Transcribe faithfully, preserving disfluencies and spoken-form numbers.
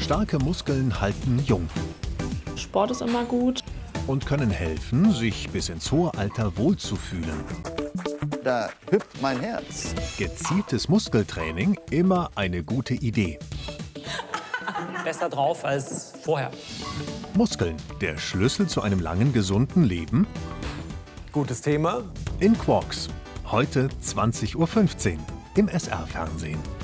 Starke Muskeln halten jung Sport ist immer gut. und können helfen, sich bis ins hohe Alter wohlzufühlen. Da hüpft mein Herz. Gezieltes Muskeltraining immer eine gute Idee. Besser drauf als vorher. Muskeln, der Schlüssel zu einem langen, gesunden Leben? Gutes Thema. In Quarks. Heute zwanzig Uhr fünfzehn im S R-Fernsehen.